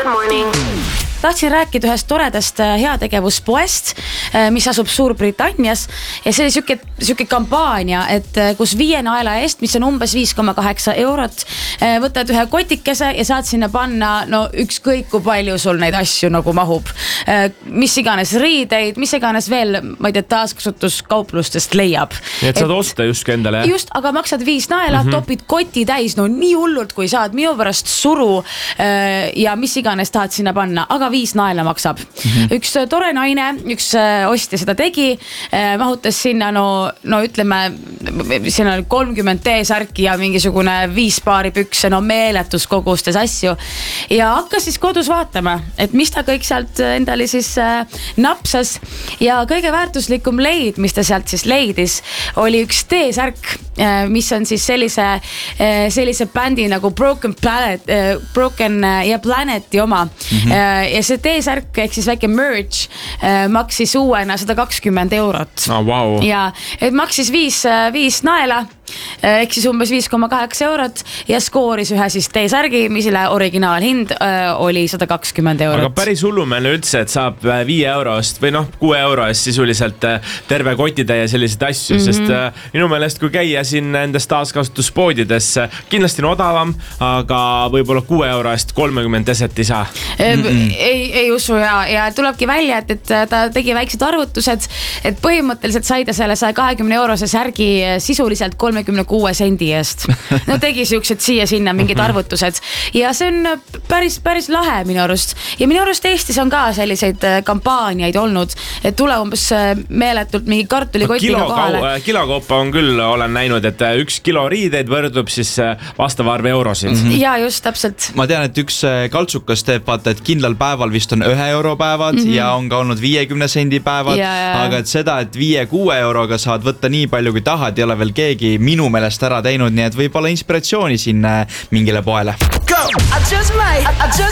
Tahtsin rääkida ühest toredast heategevuspoest, mis asub Suurbritannias ja see oli siuke kampaania, et kus 5 naela eest, mis on umbes 5,8 eurot, võtad ühe kotikese ja saad sinna panna ükskõik kui palju sul neid asju nagu mahub. Mis iganes riideid, mis iganes veel, ma ei tea, taaskasutuskauplustest leiab. Nii et saad osta just endale, jah? Just, aga maksad 5 naela, topid koti täis, nii hullult kui saad, minu pärast suru ja mis iganes tahad sinna panna, aga 5 naela maksab. Üks tore naine, üks ostja seda tegi, mahutas sinna, ütleme, sinna 30 T-särki ja mingisugune 5 paari pükse, meeletus kogustes asju. Ja hakkas siis kodus vaatama, et mis ta kõik sealt endale siis napsas ja kõige väärtuslikum leid, mis ta sealt siis leidis, oli üks T-särk, mis on siis sellise bändi nagu Broken Planeti oma. Ja see T-särk, ehk siis väike merch, maksis uuena 120 eurot. Wow. Ja et maksis 5 naela, ehk siis umbes 5,8 eurot ja skooris ühe siis T-särgi, misile originaalhind oli 120 eurot. Aga päris hullumeelne üldse, et saab 5 eurost või 6 euro eest sisuliselt terve kotitäie selliseid asju, sest minu meelest kui käia siin nendes taaskasutuspoodides, kindlasti on odavam, aga võib-olla 6 euro eest 30 deset ei saa. Ei usu ja tulebki välja, et ta tegi väiksed arvutused, et põhimõtteliselt sai ta selle 120 eurose särgi sisuliselt 36 sendi eest. Tegi siuksed siia-sinna mingid arvutused ja see on päris lahe minu arust. Ja minu arust Eestis on ka selliseid kampaaniaid olnud, et tule umbes meeletult mingi kartulikotiga kohale. Kilokaupa on küll, olen näinud, et 1 kilo riideid võrdub siis vastava arve eurosid. Ja just, täpselt. Ma tean, et üks kaltsukas teeb vaata, et kindlal päeval vist on 1 euro päevad ja on ka olnud 50 sendi päevad, aga et seda, et 5-6 euroga saad võtta nii palju kui tahad, ei ole veel keegi minu meelest ära teinud, nii et võib olla inspiratsiooni siin mingile poele.